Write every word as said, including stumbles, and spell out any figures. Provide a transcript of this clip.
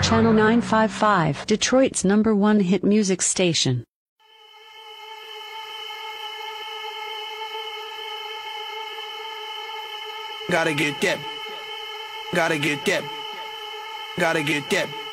Channel nine five five, Detroit's number one hit music station. Gotta get that. Gotta get that. Gotta get that.